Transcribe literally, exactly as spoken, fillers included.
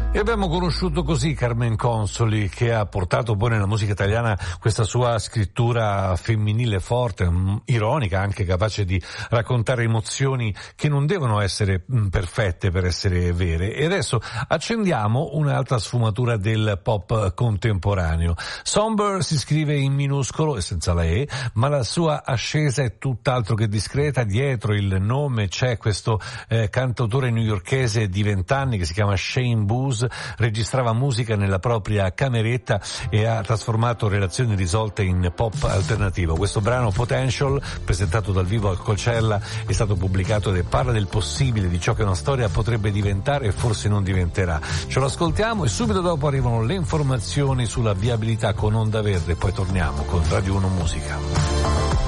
E abbiamo conosciuto così Carmen Consoli, che ha portato poi nella musica italiana questa sua scrittura femminile forte, mh, ironica, anche capace di raccontare emozioni che non devono essere mh, perfette per essere vere. E adesso accendiamo un'altra sfumatura del pop contemporaneo. Somber si scrive in minuscolo e senza la E, ma la sua ascesa è tutt'altro che discreta. Dietro il nome c'è questo eh, cantautore newyorkese di vent'anni che si chiama Shane Booz. Registrava musica nella propria cameretta e ha trasformato relazioni risolte in pop alternativo. Questo brano Potential, presentato dal vivo al Coachella, è stato pubblicato ed parla del possibile, di ciò che una storia potrebbe diventare e forse non diventerà. Ce lo ascoltiamo e subito dopo arrivano le informazioni sulla viabilità con Onda Verde, poi torniamo con Radio uno Musica.